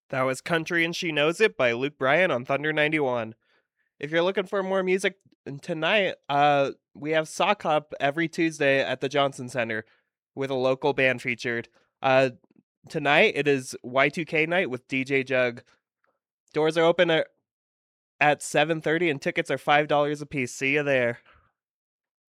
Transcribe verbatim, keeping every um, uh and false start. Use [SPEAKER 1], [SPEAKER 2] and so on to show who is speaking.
[SPEAKER 1] That was Country and She Knows It by Luke Bryan on Thunder ninety-one. If you're looking for more music tonight, uh, we have Sock Hop every Tuesday at the Johnson Center with a local band featured. Uh, tonight it is Y two K night with D J Jug. Doors are open at, at seven thirty and tickets are five dollars a piece. See you there.